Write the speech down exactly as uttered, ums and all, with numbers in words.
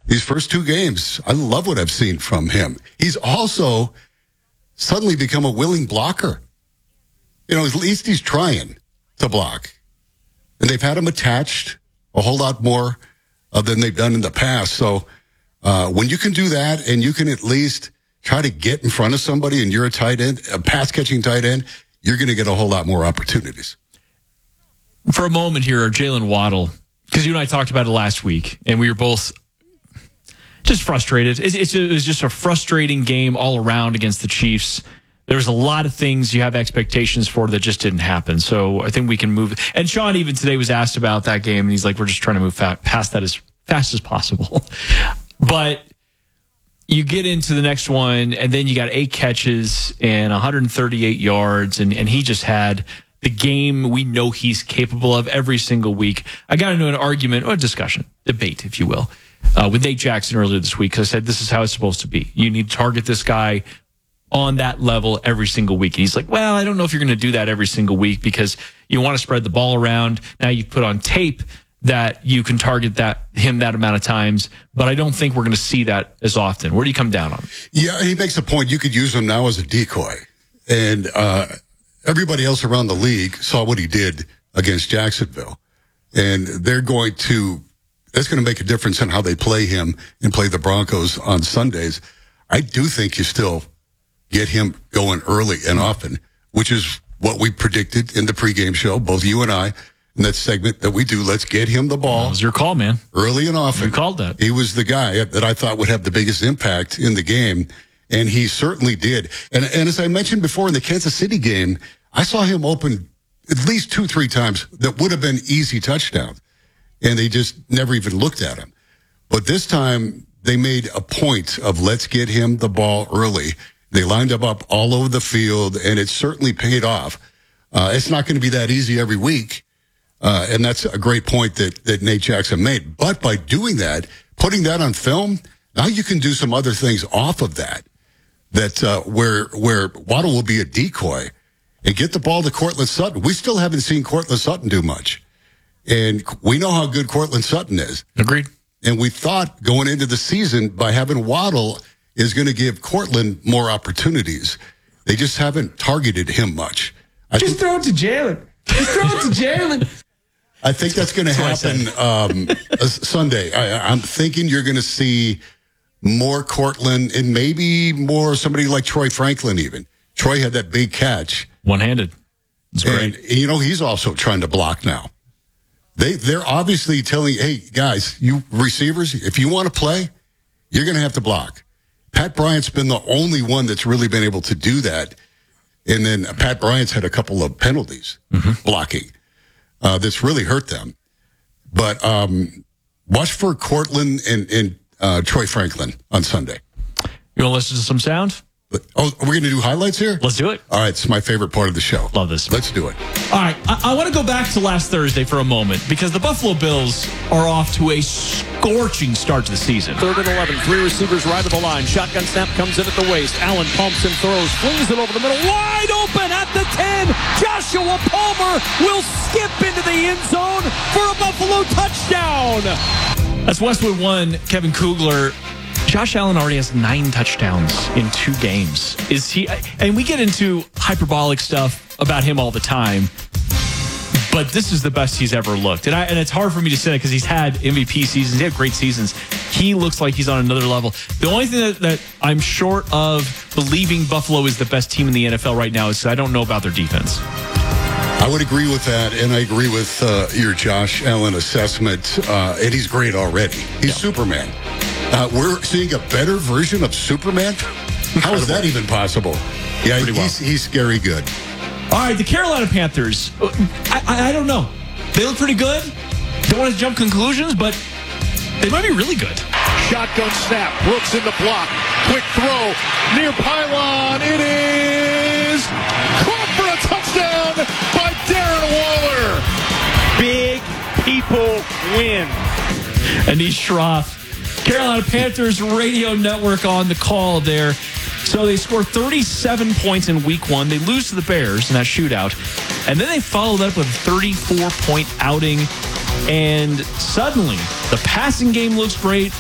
These first two games, I love what I've seen from him. He's also suddenly become a willing blocker. You know, at least he's trying to block. And they've had him attached a whole lot more uh, than they've done in the past. So uh, when you can do that and you can at least try to get in front of somebody and you're a tight end, a pass-catching tight end, you're going to get a whole lot more opportunities. For a moment here, Jalen Waddle, because you and I talked about it last week, and we were both just frustrated. It's, it's, it was just a frustrating game all around against the Chiefs. There was a lot of things you have expectations for that just didn't happen. So I think we can move. And Sean even today was asked about that game, and he's like, we're just trying to move fa- past that as fast as possible. But you get into the next one, and then you got eight catches and one hundred thirty-eight yards, and, and he just had the game we know he's capable of every single week. I got into an argument, or a discussion, debate, if you will, uh, with Nate Jackson earlier this week, because I said, this is how it's supposed to be. You need to target this guy on that level every single week. And he's like, well, I don't know if you're going to do that every single week because you want to spread the ball around. Now you put on tape that you can target that him that amount of times, but I don't think we're going to see that as often. Where do you come down on? Yeah, he makes a point. You could use him now as a decoy. And uh, everybody else around the league saw what he did against Jacksonville. And they're going to, that's going to make a difference in how they play him and play the Broncos on Sundays. I do think you still get him going early and often, which is what we predicted in the pregame show, both you and I, in that segment that we do. Let's get him the ball. That was your call, man. Early and often. You called that. He was the guy that I thought would have the biggest impact in the game, and he certainly did. And, and as I mentioned before in the Kansas City game, I saw him open at least two, three times that would have been easy touchdowns, and they just never even looked at him. But this time, they made a point of let's get him the ball early. They lined him up all over the field, and it certainly paid off. Uh, it's not going to be that easy every week, uh, and that's a great point that, that Nate Jackson made. But by doing that, putting that on film, now you can do some other things off of that, that uh, where where Waddle will be a decoy and get the ball to Courtland Sutton. We still haven't seen Courtland Sutton do much, and we know how good Courtland Sutton is. Agreed. And we thought going into the season by having Waddle is going to give Courtland more opportunities. They just haven't targeted him much. I just think, throw it to Jalen. Just throw it to Jalen. I think that's going to happen um, Sunday. I, I'm thinking you're going to see more Courtland and maybe more somebody like Troy Franklin even. Troy had that big catch. One-handed. That's and, great. you know, he's also trying to block now. They, they're obviously telling, hey, guys, you receivers, if you want to play, you're going to have to block. Pat Bryant's been the only one that's really been able to do that. And then Pat Bryant's had a couple of penalties mm-hmm. blocking uh, that's really hurt them. But um, watch for Courtland and, and uh, Troy Franklin on Sunday. You want to listen to some sound? Oh, we're going to do highlights here? Let's do it. All right, it's my favorite part of the show. Love this. Let's do it. All right, I, I want to go back to last Thursday for a moment because the Buffalo Bills are off to a scorching start to the season. Third and eleven, three receivers right of the line. Shotgun snap comes in at the waist. Allen pumps and throws, flings it over the middle, wide open at the ten. Joshua Palmer will skip into the end zone for a Buffalo touchdown. That's Westwood one, Kevin Kugler. Josh Allen already has nine touchdowns in two games. Is he? And we get into hyperbolic stuff about him all the time, but this is the best he's ever looked. And I, and it's hard for me to say that because he's had M V P seasons, he had great seasons. He looks like he's on another level. The only thing that, that I'm short of believing Buffalo is the best team in the N F L right now is I don't know about their defense. I would agree with that, and I agree with uh, your Josh Allen assessment. Uh, and he's great already. He's yeah. Superman. Uh, we're seeing a better version of Superman? How is that even possible? Yeah, he's, well. he's scary good. All right, the Carolina Panthers. I, I, I don't know. They look pretty good. Don't want to jump conclusions, but they might be really good. Shotgun snap. Brooks in the block. Quick throw. Near pylon. It is caught for a touchdown by Darren Waller. Big people win. Anish Shroff. Carolina Panthers radio network on the call there. So they score thirty-seven points in week one. They lose to the Bears in that shootout. And then they follow that up with a thirty-four point outing. And suddenly, the passing game looks great.